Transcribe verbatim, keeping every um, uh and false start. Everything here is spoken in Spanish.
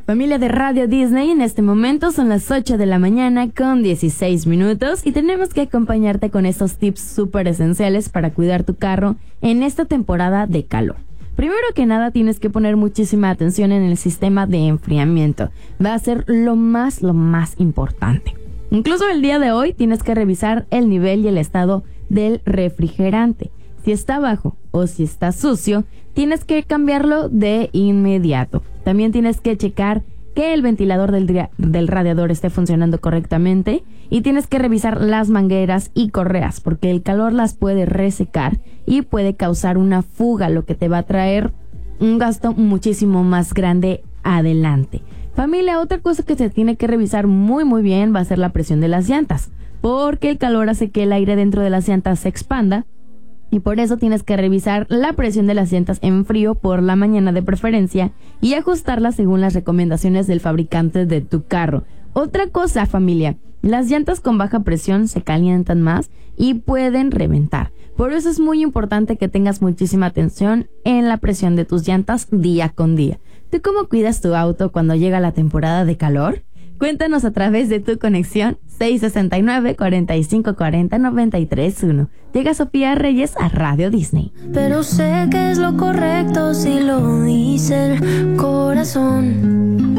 Familia de Radio Disney, en este momento son las ocho de la mañana con dieciséis minutos y tenemos que acompañarte con estos tips súper esenciales para cuidar tu carro en esta temporada de calor. Primero que nada tienes que poner muchísima atención en el sistema de enfriamiento. Va a ser lo más, lo más importante. Incluso el día de hoy tienes que revisar el nivel y el estado del refrigerante. Si está bajo o si está sucio, tienes que cambiarlo de inmediato. También tienes que checar que el ventilador del, del radiador esté funcionando correctamente y tienes que revisar las mangueras y correas porque el calor las puede resecar y puede causar una fuga, lo que te va a traer un gasto muchísimo más grande adelante. Familia, otra cosa que se tiene que revisar muy muy bien va a ser la presión de las llantas, porque el calor hace que el aire dentro de las llantas se expanda. Y por eso tienes que revisar la presión de las llantas en frío por la mañana de preferencia y ajustarla según las recomendaciones del fabricante de tu carro. Otra cosa, familia, las llantas con baja presión se calientan más y pueden reventar. Por eso es muy importante que tengas muchísima atención en la presión de tus llantas día con día. ¿Tú cómo cuidas tu auto cuando llega la temporada de calor? Cuéntanos a través de tu conexión seis sesenta y nueve, cuarenta y cinco cuarenta, noventa y tres uno. Llega Sofía Reyes a Radio Disney. Pero sé que es lo correcto si lo dice el corazón.